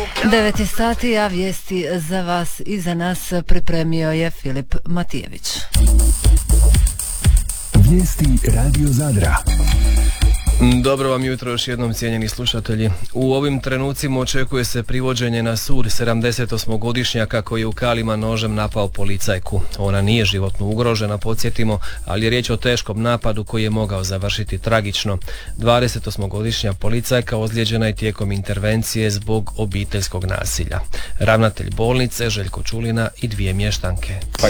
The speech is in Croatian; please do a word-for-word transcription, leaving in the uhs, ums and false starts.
devet sati, a vijesti za vas i za nas pripremio je Filip Matijević. Vijesti Radio Zadra. Dobro vam jutro još jednom, cijenjeni slušatelji. U ovim trenucima očekuje se privođenje na sud sedamdesetosmogodišnjaka koji je u Kalima nožem napao policajku. Ona nije životno ugrožena, podsjetimo, ali je riječ o teškom napadu koji je mogao završiti tragično. dvadesetosmogodišnja policajka ozlijeđena je tijekom intervencije zbog obiteljskog nasilja. Ravnatelj bolnice Željko Čulina i dvije mještanke.